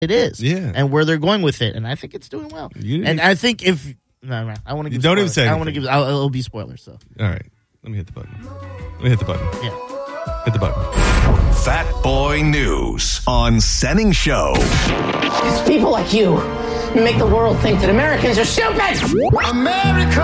it is. Yeah. And where they're going with it. And I think it's doing well. And I think if... No, I want to give Don't even spoilers. say I want to give... It'll be spoilers, so... All right. Let me hit the button. Yeah. Hit the button. Fat Boy News on Senning Show. It's people like you who make the world think that Americans are stupid. America.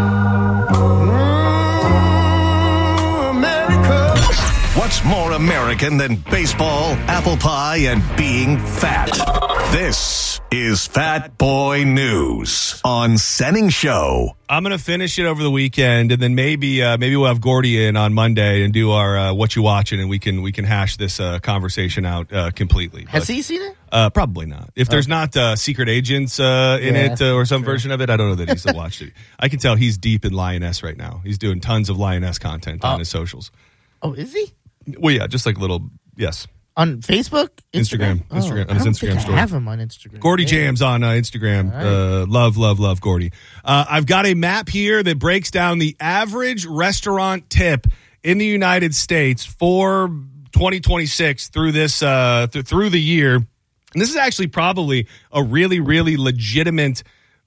What's more American than baseball, apple pie, and being fat? This is Fat Boy News on Senning Show. I'm going to finish it over the weekend, and then maybe we'll have Gordy in on Monday and do our what you watching, and we can hash this conversation out completely. Has he seen it? Probably not. If there's not secret agents in it or some version of it, I don't know that he's watched it. I can tell he's deep in Lioness right now. He's doing tons of Lioness content on his socials. Oh, is he? Well, yeah, just like little, yes. On Facebook? Instagram. Oh, On his I Instagram don't think story. I have him on Instagram. Gordy Jams on Instagram. Right. Love Gordy. I've got a map here that breaks down the average restaurant tip in the United States for 2026 through this through the year. And this is actually probably a really, really legitimate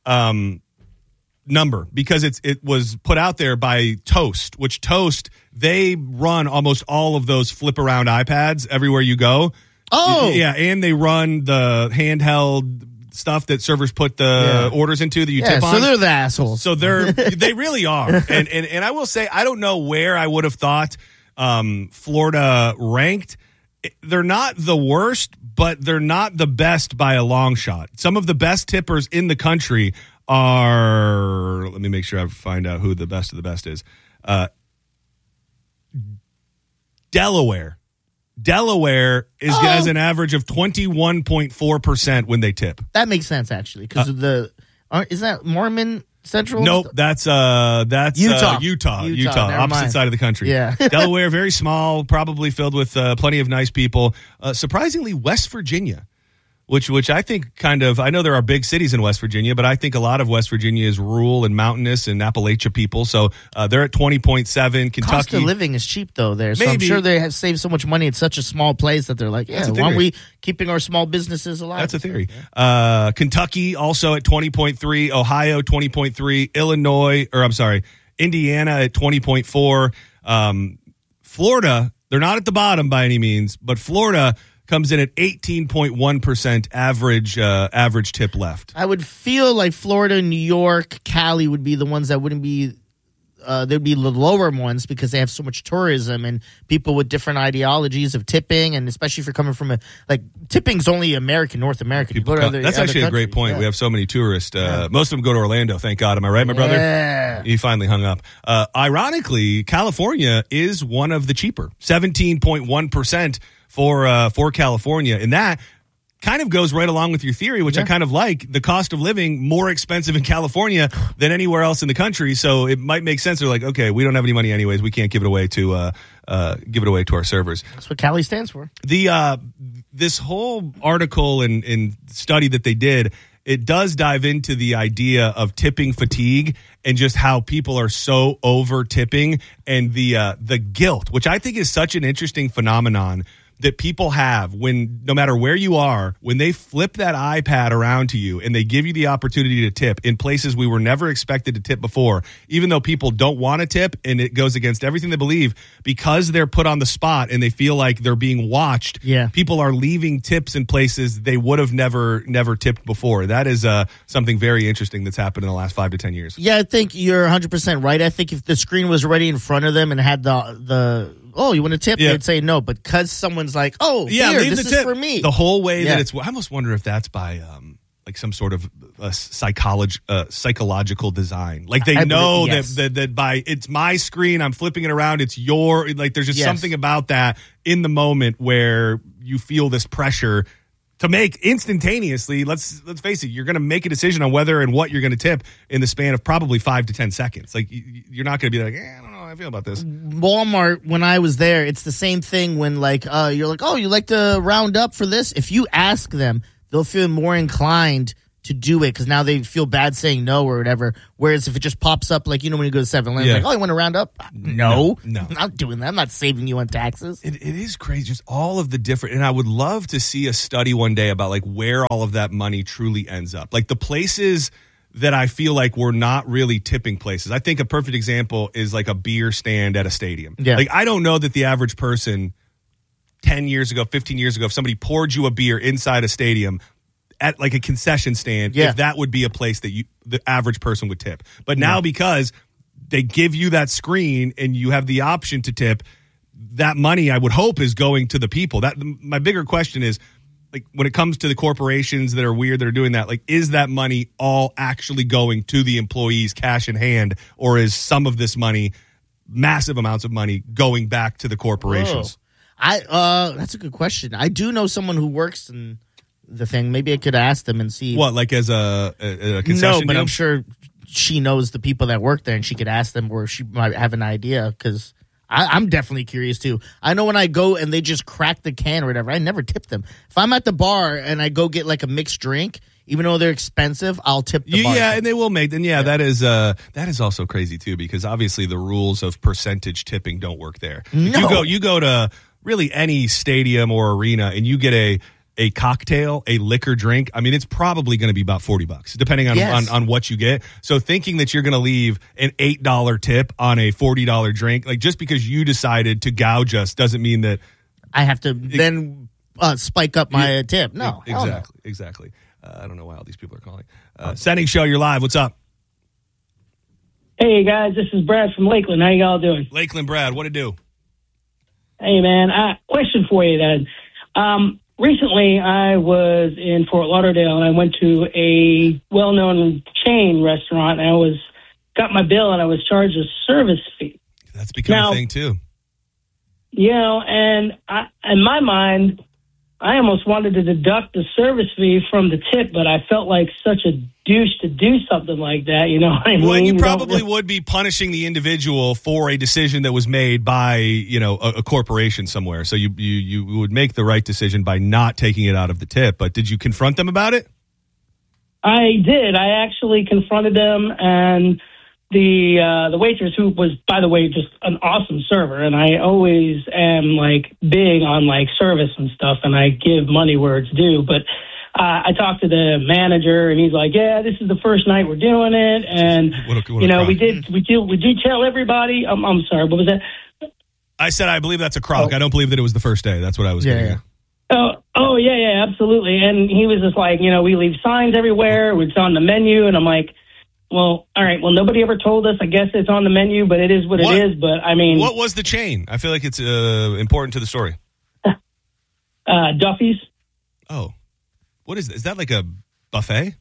number because it was put out there by Toast, which Toast, they run almost all of those flip around iPads everywhere you go. Oh, yeah, and they run the handheld stuff that servers put the orders into that you tip on. So they're the assholes. So they really are. And I will say, I don't know where I would have thought Florida ranked. They're not the worst, but they're not the best by a long shot. Some of the best tippers in the country are, let me make sure I find out who the best of the best is. Delaware. Delaware has an average of 21.4% when they tip. That makes sense, actually, because of is that Mormon Central? Nope, that's Utah. Utah, opposite mind. side of the country. Yeah. Delaware, very small, probably filled with plenty of nice people. Surprisingly, West Virginia, which I think I know there are big cities in West Virginia, but I think a lot of West Virginia is rural and mountainous and Appalachia people. So they're at 20.7. Kentucky. Cost of living is cheap, though, there. So Maybe. I'm sure they have saved so much money at such a small place that they're like, why aren't we keeping our small businesses alive? That's a theory. Kentucky also at 20.3. Ohio, 20.3. Indiana at 20.4. Florida, they're not at the bottom by any means, but Florida comes in at 18.1% average tip left. I would feel like Florida, New York, Cali would be the ones that wouldn't be they'd be the lower ones because they have so much tourism and people with different ideologies of tipping, and especially if you're coming from tipping's only North American. That's actually a great point. Yeah. We have so many tourists. Most of them go to Orlando, thank God. Am I right, my brother? Yeah. He finally hung up. Ironically, California is one of the cheaper, 17.1% for California. And that kind of goes right along with your theory, which I kind of like. The cost of living more expensive in California than anywhere else in the country. So it might make sense. They're like, okay, we don't have any money anyways. We can't give it away to our servers. That's what Cali stands for. This whole article and study that they did, it does dive into the idea of tipping fatigue and just how people are so over tipping and the guilt, which I think is such an interesting phenomenon that people have when, no matter where you are, when they flip that iPad around to you and they give you the opportunity to tip in places we were never expected to tip before, even though people don't want to tip and it goes against everything they believe, because they're put on the spot and they feel like they're being watched. Yeah. People are leaving tips in places they would have never tipped before. That is something very interesting that's happened in the last 5 to 10 years. Yeah, I think you're 100% right. I think if the screen was already in front of them and had the you want to tip? Yeah. They'd say no. But because someone's like, this is for me. The whole way that it's, I almost wonder if that's by some sort of psychological design. Like they know that by it's my screen, I'm flipping it around. It's there's just something about that in the moment where you feel this pressure to make instantaneously. Let's face it, you're going to make a decision on whether and what you're going to tip in the span of probably 5 to 10 seconds. Like you're not going to be like, I don't know how I feel about this. Walmart, when I was there, it's the same thing when you're like, you like to round up for this? If you ask them, they'll feel more inclined to do it because now they feel bad saying no or whatever. Whereas if it just pops up, like, when you go to 7-Eleven, like, oh, you want to round up? No. I'm not doing that. I'm not saving you on taxes. It is crazy. Just all of the different, and I would love to see a study one day about like where all of that money truly ends up. Like the places that I feel like we're not really tipping places. I think a perfect example is like a beer stand at a stadium. Yeah. Like I don't know that the average person 10 years ago, 15 years ago, if somebody poured you a beer inside a stadium at like a concession stand, if that would be a place that the average person would tip. But now because they give you that screen and you have the option to tip, that money I would hope is going to the people. That my bigger question is, like when it comes to the corporations that are weird that are doing that, like is that money all actually going to the employees cash in hand, or is some of this money, massive amounts of money, going back to the corporations? That's a good question. I do know someone who works in the thing. Maybe I could ask them and see. What, like as a concession No, but deal? I'm sure she knows the people that work there and she could ask them, or she might have an idea because I'm definitely curious too. I know when I go and they just crack the can or whatever, I never tip them. If I'm at the bar and I go get like a mixed drink, even though they're expensive, I'll tip the bar. Yeah, and they will make. And that is also crazy too, because obviously the rules of percentage tipping don't work there. No. You go to really any stadium or arena and you get a cocktail, a liquor drink, I mean, it's probably going to be about $40, depending on what you get. So thinking that you're going to leave an $8 tip on a $40 drink, like just because you decided to gouge us doesn't mean that I have to then spike up my tip. No, exactly. I don't know why all these people are calling. Sending Show, you're live. What's up? Hey, guys, this is Brad from Lakeland. How y'all doing? Lakeland, Brad, what it do? Hey, man, question for you then. Recently, I was in Fort Lauderdale, and I went to a well-known chain restaurant, and I got my bill, and I was charged a service fee. That's become a thing, too. You know, and in my mind, I almost wanted to deduct the service fee from the tip, but I felt like such a douche to do something like that, you know what I mean? Well, you probably would be punishing the individual for a decision that was made by, a corporation somewhere. So you would make the right decision by not taking it out of the tip. But did you confront them about it? I did. I actually confronted them, and the waitress, who was, by the way, just an awesome server, and I always am like big on like service and stuff, and I give money where it's due. But I talked to the manager, and he's like, "Yeah, this is the first night we're doing it, and we did tell everybody." I'm sorry, what was that? I said I believe that's a crock. I don't believe that it was the first day. That's what I was getting at. Oh, yeah, absolutely. And he was just like, we leave signs everywhere. It's on the menu, and I'm like, well, all right. Well, nobody ever told us. I guess it's on the menu, but it is what it is. But I mean, what was the chain? I feel like it's important to the story. Duffy's. Oh, what is that? Is that like a buffet?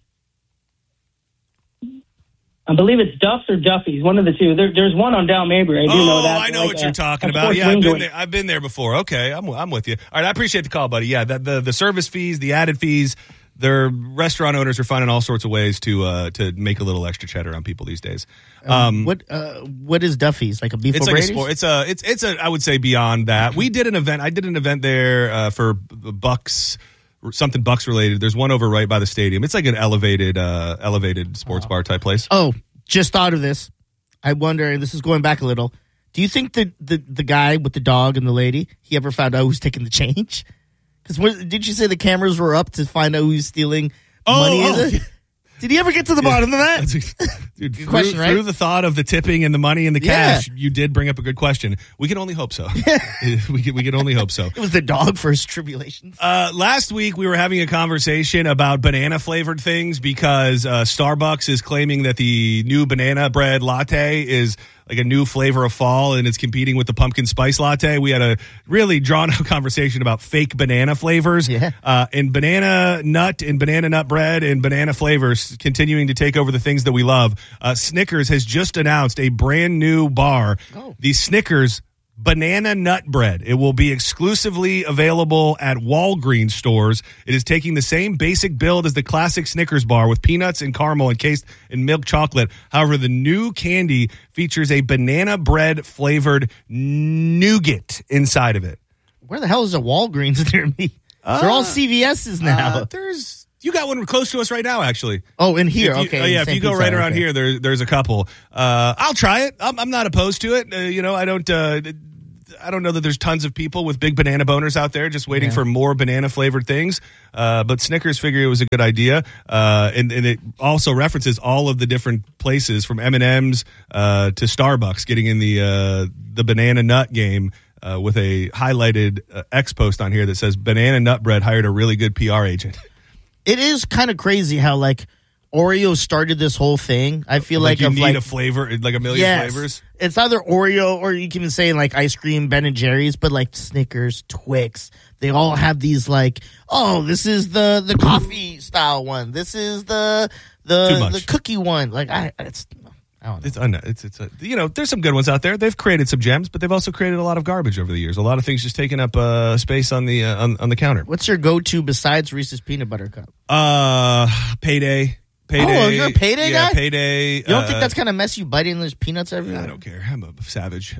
I believe it's Duff's or Duffy's, one of the two. There's one on Down Mabry. I do know that. I know what you're talking about. Yeah, I've been there before. Okay, I'm with you. All right, I appreciate the call, buddy. Yeah, the service fees, the added fees. Their restaurant owners are finding all sorts of ways to make a little extra cheddar on people these days. What is Duffy's? Like a beef O'Brady's? It's a I would say beyond that. We did an event. I did an event there for Bucks, something Bucks related. There's one over right by the stadium. It's like an elevated sports bar type place. Oh, just thought of this. I wonder, and this is going back a little. Do you think that the guy with the dog and the lady, he ever found out who's taking the change? Because did you say the cameras were up to find out who's stealing money? Did he ever get to the bottom of that? Dude, good question, right? Through the thought of the tipping and the money and the cash, you did bring up a good question. We can only hope so. we can only hope so. It was the dog for his tribulations. Last week, we were having a conversation about banana-flavored things because Starbucks is claiming that the new banana bread latte is like a new flavor of fall, and it's competing with the pumpkin spice latte. We had a really drawn-out conversation about fake banana flavors. Yeah. And banana nut bread and banana flavors continuing to take over the things that we love. Snickers has just announced a brand new bar, the Snickers Banana Nut Bread. It will be exclusively available at Walgreens stores. It is taking the same basic build as the classic Snickers bar with peanuts and caramel encased in milk chocolate. However, the new candy features a banana bread flavored nougat inside of it. Where the hell is a Walgreens near me? They're all CVS's now. You got one close to us right now, actually. Oh, in here. If you, Okay. if you go right around here, there's a couple. I'll try it. I'm not opposed to it. I don't know that there's tons of people with big banana boners out there just waiting for more banana flavored things. But Snickers figured it was a good idea. And it also references all of the different places from M&M's to Starbucks getting in the banana nut game with a highlighted X post on here that says Banana Nut Bread hired a really good PR agent. It is kind of crazy how like Oreo started this whole thing. I feel like you need a flavor, like a million flavors. It's either Oreo or you can even say like ice cream, Ben and Jerry's, but like Snickers, Twix, they all have these like, oh, this is the coffee style one. This is the cookie one. Like I don't know. It's there's some good ones out there. They've created some gems, but they've also created a lot of garbage over the years. A lot of things just taking up space on the on the counter. What's your go-to besides Reese's Peanut Butter Cup? Payday. Oh, you're a Payday guy? Yeah, Payday. You don't think that's kind of messy, biting those peanuts everywhere? I don't care. I'm a savage.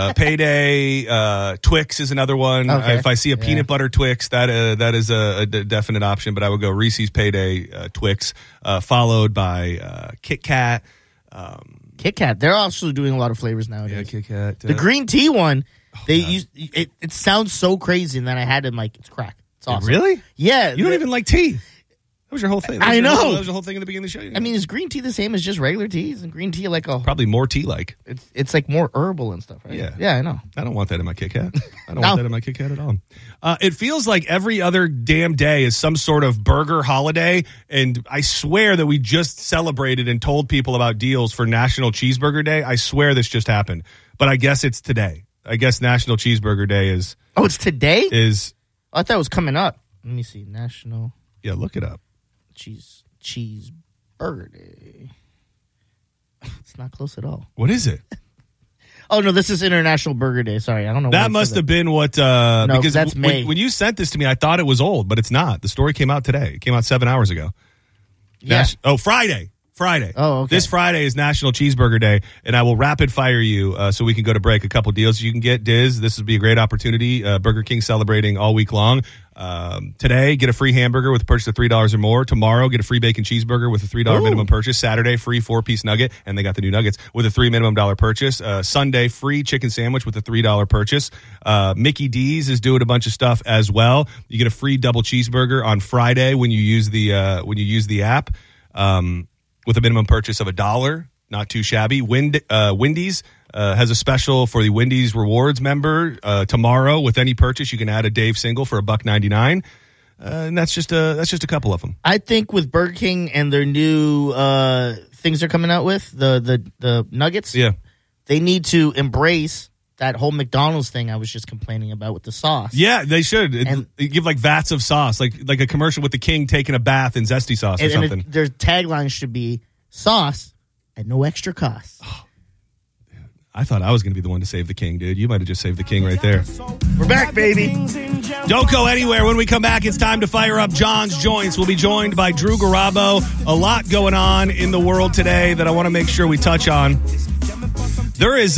Payday. Twix is another one. Okay. If I see a peanut butter Twix, that is a definite option. But I would go Reese's Payday Twix, followed by Kit Kat. Kit Kat. They're also doing a lot of flavors nowadays. Yeah, Kit Kat. The green tea one, use it sounds so crazy, and then I had it like it's crack. It's awesome. Really? Yeah. You don't even like tea. That was your whole thing. I know. That was the whole thing at the beginning of the show. I mean, is green tea the same as just regular tea? Isn't green tea like probably more tea-like? It's like more herbal and stuff, right? Yeah, I know. I don't want that in my Kit Kat. I don't want that in my Kit Kat at all. It feels like every other damn day is some sort of burger holiday, and I swear that we just celebrated and told people about deals for National Cheeseburger Day. I swear this just happened, but I guess it's today. I guess National Cheeseburger Day is. Oh, it's today? I thought it was coming up. Let me see. National. Yeah, look it up. Cheeseburger Day. It's not close at all. What is it? Oh, no, this is International Burger Day. Sorry, I don't know. That must have been what... no, because that's May. When you sent this to me, I thought it was old, but it's not. The story came out today. It came out 7 hours ago. Yeah. Friday. Oh, okay. This Friday is National Cheeseburger Day, and I will rapid fire you so we can go to break. A couple deals you can get. Diz, this would be a great opportunity. Burger King celebrating all week long. Today, get a free hamburger with a purchase of $3 or more. Tomorrow, get a free bacon cheeseburger with a $3 minimum purchase. Saturday, free 4-piece nugget, and they got the new nuggets with a $3 minimum purchase. Sunday, free chicken sandwich with a $3 purchase. Mickey D's is doing a bunch of stuff as well. You get a free double cheeseburger on Friday when you use the app. With a minimum purchase of $1, not too shabby. Wendy's has a special for the Wendy's Rewards member tomorrow. With any purchase, you can add a Dave single for $1.99, and that's just a couple of them. I think with Burger King and their new things they're coming out with, the nuggets, they need to embrace that whole McDonald's thing I was just complaining about with the sauce. Yeah, they should. They give like vats of sauce, like a commercial with the king taking a bath in zesty sauce or something. Their tagline should be sauce at no extra cost. Oh, I thought I was going to be the one to save the king, dude. You might have just saved the king right there. We're back, baby. Don't go anywhere. When we come back, it's time to fire up John's Joints. We'll be joined by Drew Garabo. A lot going on in the world today that I want to make sure we touch on. There is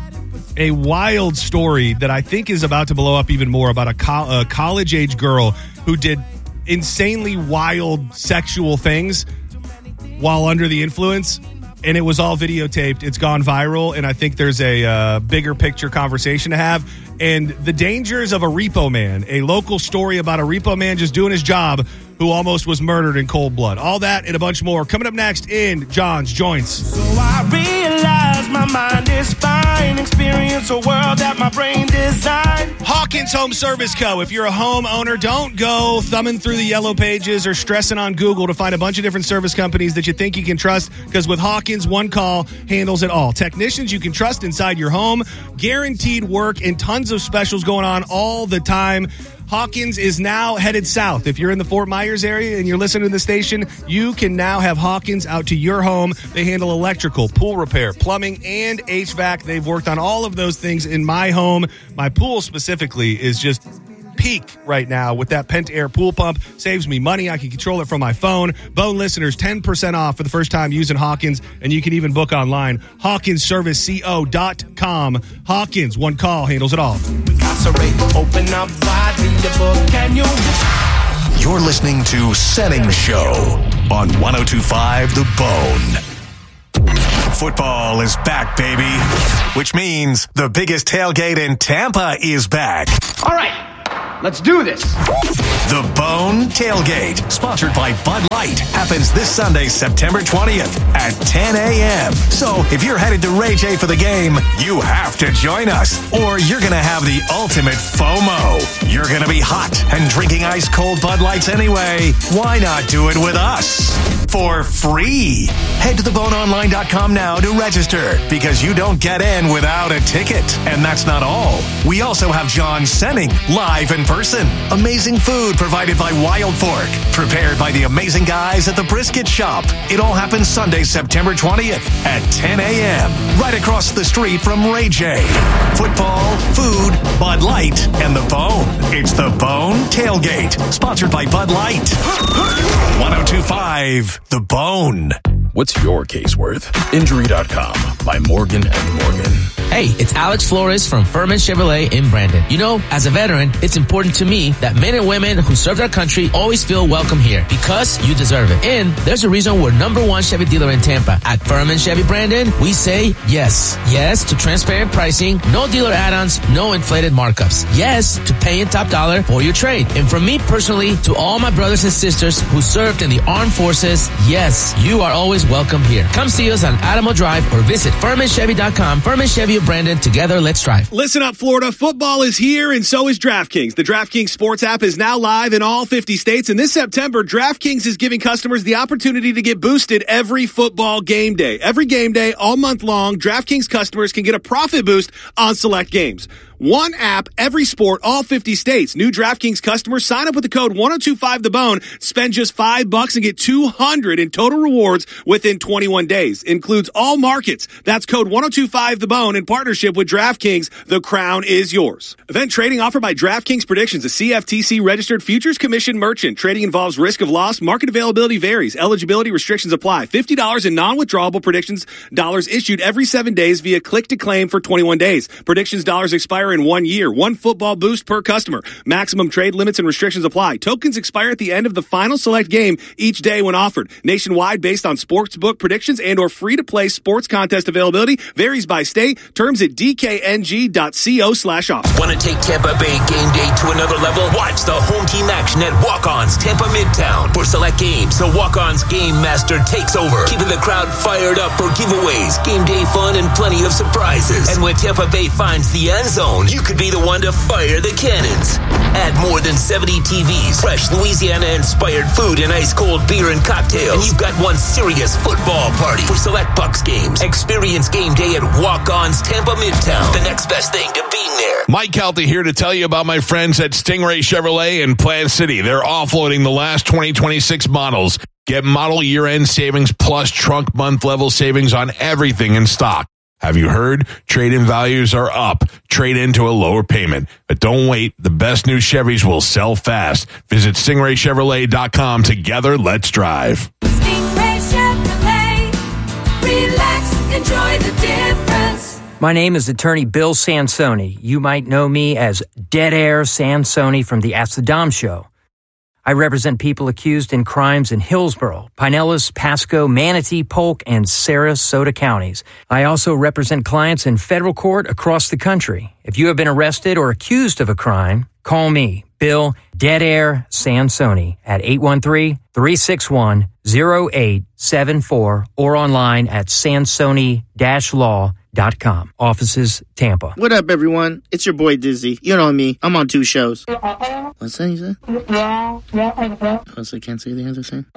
a wild story that I think is about to blow up even more about a college-age girl who did insanely wild sexual things while under the influence, and it was all videotaped. It's gone viral, and I think there's a bigger picture conversation to have. And the dangers of a repo man, a local story about a repo man just doing his job who almost was murdered in cold blood. All that and a bunch more coming up next in John's Joints. So I realize my mind is fine. Experience a world that my brain designed. Hawkins Home Service Co. If you're a homeowner, don't go thumbing through the yellow pages or stressing on Google to find a bunch of different service companies that you think you can trust, because with Hawkins, one call handles it all. Technicians you can trust inside your home, guaranteed work, and tons of specials going on all the time. Hawkins is now headed south. If you're in the Fort Myers area and you're listening to the station, you can now have Hawkins out to your home. They handle electrical, pool repair, plumbing, and HVAC. They've worked on all of those things in my home. My pool specifically is just peak right now with that Pentair pool pump. Saves me money. I can control it from my phone. Bone listeners, 10% off for the first time using Hawkins, and you can even book online. HawkinsServiceCO.com. Hawkins, one call handles it all. Open up wide, read the book, can you? You're listening to Senning Show on 102.5 The Bone. Football is back, baby, which means the biggest tailgate in Tampa is back. All right, let's do this. The Bone Tailgate, sponsored by Bud Light, happens this Sunday, September 20th at 10 a.m. So if you're headed to Ray J for the game, you have to join us, or you're going to have the ultimate FOMO. You're going to be hot and drinking ice-cold Bud Lights anyway. Why not do it with us? For free. Head to theboneonline.com now to register, because you don't get in without a ticket. And that's not all. We also have John Senning live in person. Amazing food provided by Wild Fork, prepared by the amazing guys at the Brisket Shop. It all happens Sunday, September 20th at 10 a.m. right across the street from Ray J. Football, food, Bud Light, and The Bone. It's The Bone Tailgate, sponsored by Bud Light. 102.5 The Bone. What's your case worth? Injury.com by Morgan & Morgan. Hey, it's Alex Flores from Furman Chevrolet in Brandon. You know, as a veteran, it's important to me that men and women who served our country always feel welcome here, because you deserve it. And there's a reason we're #1 Chevy dealer in Tampa. At Furman Chevy Brandon, we say yes. Yes to transparent pricing, no dealer add-ons, no inflated markups. Yes to paying top dollar for your trade. And from me personally to all my brothers and sisters who served in the armed forces, yes, you are always welcome here. Come see us on Adamo Drive or visit FurmanChevy.com. Furman Chevy of Brandon. Together, let's drive. Listen up, Florida. Football is here, and so is DraftKings. The DraftKings Sports app is now live in all 50 states, and this September, DraftKings is giving customers the opportunity to get boosted every football game day. Every game day, all month long, DraftKings customers can get a profit boost on select games. One app, every sport, all 50 states. New DraftKings customers sign up with the code 1025TheBone, spend just $5 and get $200 in total rewards within 21 days. Includes all markets. That's code 1025TheBone in partnership with DraftKings. The crown is yours. Event trading offered by DraftKings Predictions, a CFTC registered futures commission merchant. Trading involves risk of loss. Market availability varies. Eligibility restrictions apply. $50 in non-withdrawable predictions dollars issued every 7 days via click to claim for 21 days. Predictions dollars expire in 1 year. One football boost per customer. Maximum trade limits and restrictions apply. Tokens expire at the end of the final select game each day when offered. Nationwide based on sportsbook predictions and or free-to-play sports contest availability. Varies by state. Terms at dkng.co/offer. Want to take Tampa Bay game day to another level? Watch the home team action at Walk-On's Tampa Midtown. For select games, the Walk-On's Game Master takes over, keeping the crowd fired up for giveaways, game day fun, and plenty of surprises. And when Tampa Bay finds the end zone, you could be the one to fire the cannons. Add more than 70 TVs, fresh Louisiana-inspired food, and ice-cold beer and cocktails. And you've got one serious football party. For select Bucks games, experience game day at Walk-On's Tampa Midtown. The next best thing to being there. Mike Calta here to tell you about my friends at Stingray Chevrolet in Plant City. They're offloading the last 2026 models. Get model year-end savings plus trunk month level savings on everything in stock. Have you heard? Trade-in values are up. Trade into a lower payment. But don't wait. The best new Chevys will sell fast. Visit StingrayChevrolet.com. Together, let's drive. Stingray Chevrolet. Relax. Enjoy the difference. My name is Attorney Bill Sansoni. You might know me as Dead Air Sansoni from the Ask the Dom Show. I represent people accused in crimes in Hillsborough, Pinellas, Pasco, Manatee, Polk, and Sarasota counties. I also represent clients in federal court across the country. If you have been arrested or accused of a crime, call me, Bill Dead Air Sansoni, at 813-361-0874 or online at sansoni-law.com. Offices, Tampa. What up, everyone? It's your boy Dizzy. You know me. I'm on 2 shows. What's that you said? Oh, so I can't say the answer, same?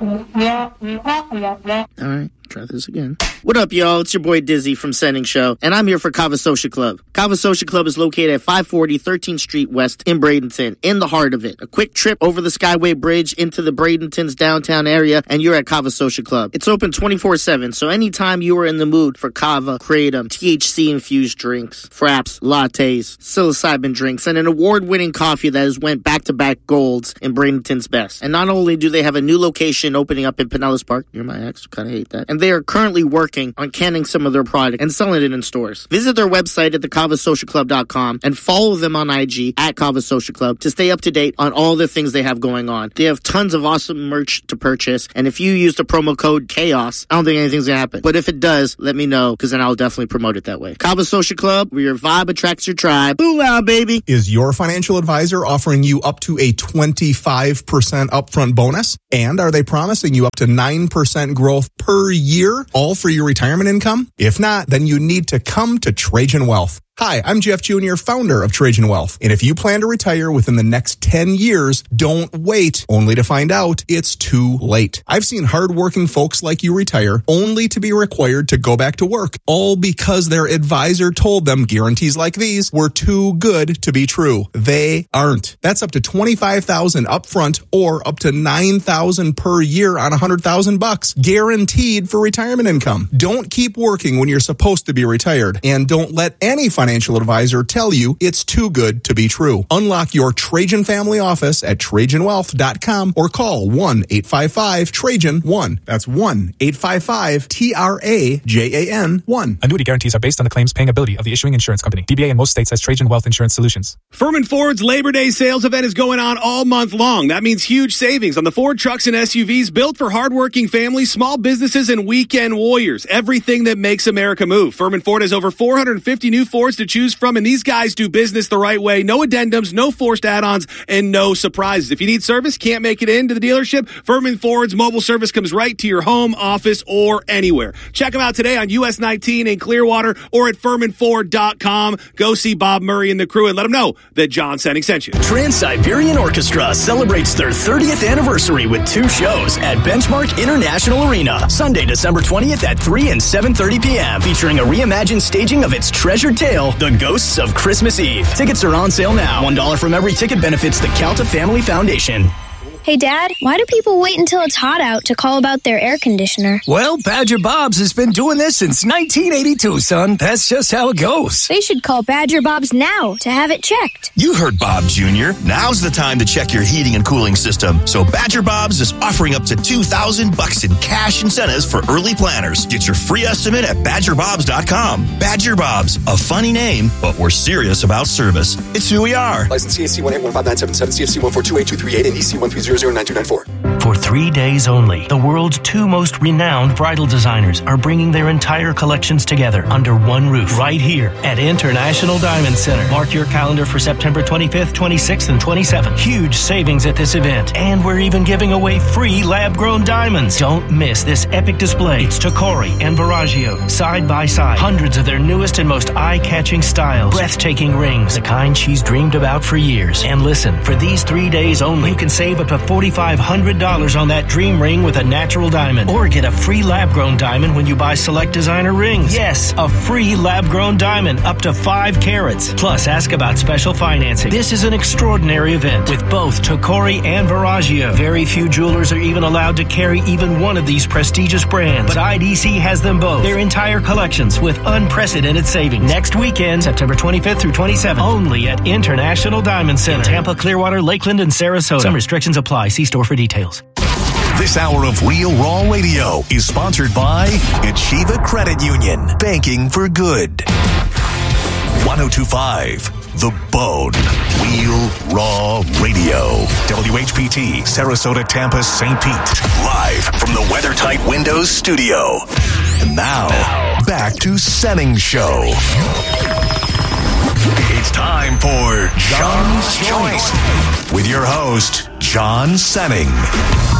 All right. Try this again. What up, y'all? It's your boy Dizzy from Senning Show, and I'm here for Kava Social Club. Kava Social Club is located at 540 13th Street West in Bradenton, in the heart of it. A quick trip over the Skyway Bridge into the Bradenton's downtown area, and you're at Kava Social Club. It's open 24/7, so anytime you are in the mood for Kava, Kratom, THC-infused drinks, fraps, lattes, psilocybin drinks, and an award-winning coffee that has went back-to-back golds in Bradenton's best. And not only do they have a new location opening up in Pinellas Park, near my ex, kind of hate that, and they are currently working on canning some of their product and selling it in stores. Visit their website at thecavasocialclub.com and follow them on IG at Cava Social Club to stay up to date on all the things they have going on. They have tons of awesome merch to purchase, and if you use the promo code CHAOS, I don't think anything's going to happen. But if it does, let me know, because then I'll definitely promote it that way. Cava Social Club, where your vibe attracts your tribe. Booyah, baby! Is your financial advisor offering you up to a 25% upfront bonus? And are they promising you up to 9% growth per year, all for your retirement income? If not, then you need to come to Trajan Wealth. Hi, I'm Jeff Jr., founder of Trajan Wealth. And if you plan to retire within the next 10 years, don't wait only to find out it's too late. I've seen hardworking folks like you retire only to be required to go back to work, all because their advisor told them guarantees like these were too good to be true. They aren't. That's up to $25,000 upfront or up to $9,000 per year on $100,000, guaranteed for retirement income. Don't keep working when you're supposed to be retired, and don't let any financial advisor tell you it's too good to be true. Unlock your Trajan family office at TrajanWealth.com or call 1-855-TRAJAN-1. That's 1-855-TRAJAN-1. Annuity guarantees are based on the claims paying ability of the issuing insurance company. DBA in most states has Trajan Wealth Insurance Solutions. Furman Ford's Labor Day sales event is going on all month long. That means huge savings on the Ford trucks and SUVs built for hardworking families, small businesses, and weekend warriors. Everything that makes America move. Furman Ford has over 450 new Fords to choose from, and these guys do business the right way. No addendums, no forced add-ons, and no surprises. If you need service, can't make it into the dealership, Furman Ford's mobile service comes right to your home, office, or anywhere. Check them out today on US 19 in Clearwater or at FurmanFord.com. Go see Bob Murray and the crew and let them know that John Senning sent you. Trans-Siberian Orchestra celebrates their 30th anniversary with 2 shows at Benchmark International Arena, Sunday, December 20th at 3 and 7:30 p.m., featuring a reimagined staging of its treasured tale, The Ghosts of Christmas Eve. Tickets are on sale now. $1 from every ticket benefits the Calta Family Foundation. Hey, Dad, why do people wait until it's hot out to call about their air conditioner? Well, Badger Bob's has been doing this since 1982, son. That's just how it goes. They should call Badger Bob's now to have it checked. You heard Bob Jr. Now's the time to check your heating and cooling system. So Badger Bob's is offering up to $2,000 in cash incentives for early planners. Get your free estimate at BadgerBobs.com. Badger Bob's, a funny name, but we're serious about service. It's who we are. License CAC 1815977, CFC 1428238, and EC 1309294. For 3 days only, the world's 2 most renowned bridal designers are bringing their entire collections together under one roof right here at International Diamond Center. Mark your calendar for September 25th, 26th, and 27th. Huge savings at this event, and we're even giving away free lab-grown diamonds. Don't miss this epic display. It's Tacori and Verragio, side by side. Hundreds of their newest and most eye-catching styles. Breathtaking rings, the kind she's dreamed about for years. And listen, for these 3 days only, you can save up to $4,500 on that dream ring with a natural diamond. Or get a free lab-grown diamond when you buy select designer rings. Yes, a free lab-grown diamond up to 5 carats. Plus, ask about special financing. This is an extraordinary event with both Tacori and Verragio. Very few jewelers are even allowed to carry even one of these prestigious brands. But IDC has them both. Their entire collections with unprecedented savings. Next weekend, September 25th through 27th. Only at International Diamond Center. In Tampa, Clearwater, Lakeland, and Sarasota. Some restrictions apply. See store for details. This hour of Real Raw Radio is sponsored by Achieva Credit Union. Banking for good. 1025 The Bone. Real Raw Radio. WHPT, Sarasota, Tampa, St. Pete. Live from the WeatherTight Windows studio. And now, back to Senning Show. It's time for John's Choice with your host, John Senning.